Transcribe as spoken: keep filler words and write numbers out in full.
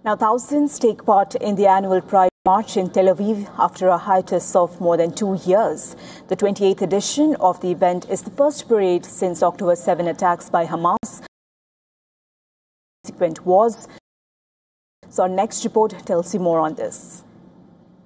Now, thousands take part in the annual Pride March in Tel Aviv after a hiatus of more than two years. The twenty-eighth edition of the event is the first parade since October seventh attacks by Hamas. Subsequent wars. So our next report tells you more on this.